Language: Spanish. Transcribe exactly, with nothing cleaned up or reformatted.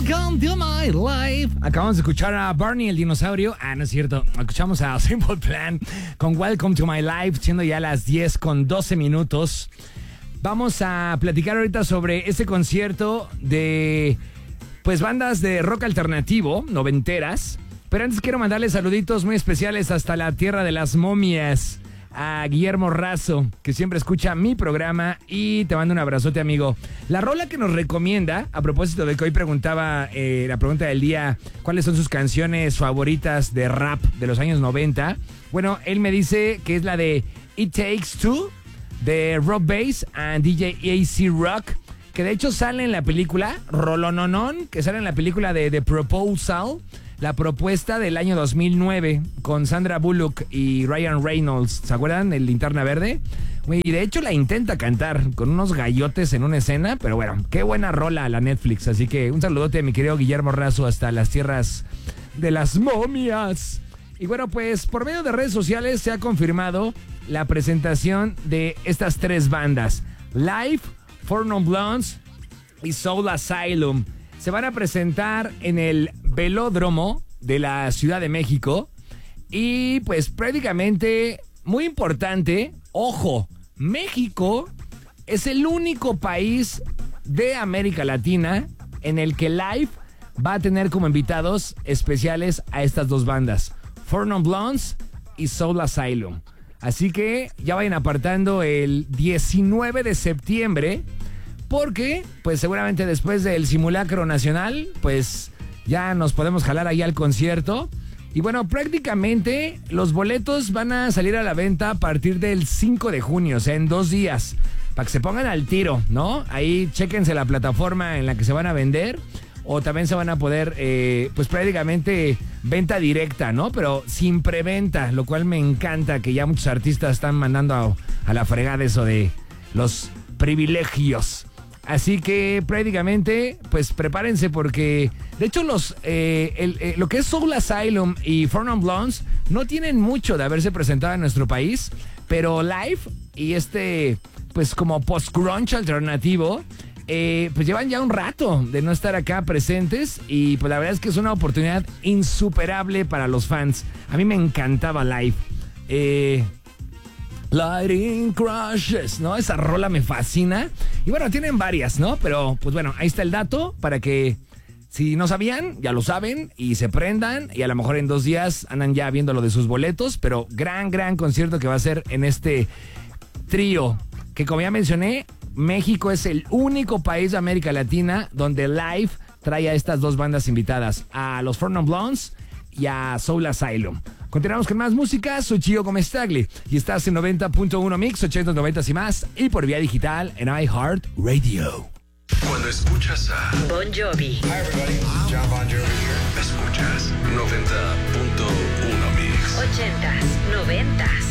Welcome to my life. Acabamos de escuchar a Barney el dinosaurio. Ah, no es cierto. Escuchamos a Simple Plan con Welcome to my life, siendo ya las diez con doce minutos. Vamos a platicar ahorita sobre ese concierto de, pues, bandas de rock alternativo, noventeras. Pero antes quiero mandarle saluditos muy especiales hasta la tierra de las momias. A Guillermo Razo, que siempre escucha mi programa, y te mando un abrazote, amigo. La rola que nos recomienda, a propósito de que hoy preguntaba, eh, la pregunta del día, ¿cuáles son sus canciones favoritas de rap de los años noventa? Bueno, él me dice que es la de It Takes Two, de Rob Bass and D J A C Rock, que de hecho sale en la película Rolononon, que sale en la película de The Proposal, La Propuesta, del año dos mil nueve, con Sandra Bullock y Ryan Reynolds. ¿Se acuerdan? El Linterna Verde. Y de hecho la intenta cantar con unos gallotes en una escena, pero bueno, qué buena rola la Netflix. Así que un saludote a mi querido Guillermo Razo hasta las tierras de las momias. Y bueno, pues por medio de redes sociales se ha confirmado la presentación de estas tres bandas: Live, Four Non Blondes y Soul Asylum. Se van a presentar en el Velódromo de la Ciudad de México. Y pues prácticamente, muy importante, ojo, México es el único país de América Latina en el que Live va a tener como invitados especiales a estas dos bandas, Four Non Blondes y Soul Asylum. Así que ya vayan apartando el diecinueve de septiembre, porque pues seguramente después del simulacro nacional, pues ya nos podemos jalar ahí al concierto. Y bueno, prácticamente los boletos van a salir a la venta a partir del cinco de junio, o sea, en dos días, para que se pongan al tiro, ¿no? Ahí chéquense la plataforma en la que se van a vender, o también se van a poder, eh, pues prácticamente venta directa, ¿no? Pero sin preventa, lo cual me encanta, que ya muchos artistas están mandando a, a la fregada eso de los privilegios. Así que prácticamente, pues prepárense, porque de hecho los eh, el, eh, lo que es Soul Asylum y Four Non Blondes no tienen mucho de haberse presentado en nuestro país, pero Live y este, pues como post-grunge alternativo, eh, pues llevan ya un rato de no estar acá presentes, y pues la verdad es que es una oportunidad insuperable para los fans. A mí me encantaba Live. Eh... Lighting Crushes, ¿no? Esa rola me fascina. Y bueno, tienen varias, ¿no? Pero, pues bueno, ahí está el dato para que, si no sabían, ya lo saben y se prendan. Y a lo mejor en dos días andan ya viendo lo de sus boletos. Pero gran, gran concierto que va a ser en este trío, que como ya mencioné, México es el único país de América Latina donde Live trae a estas dos bandas invitadas, a los Four Non Blondes y a Soul Asylum. Continuamos con más música. Soy Chio Comestagli y estás en noventa punto uno Mix, ochenta, noventa y más, y por vía digital en iHeartRadio. Cuando escuchas a Bon Jovi. Hi everybody, John Bon Jovi here. Escuchas noventa punto uno Mix. ochentas, noventas.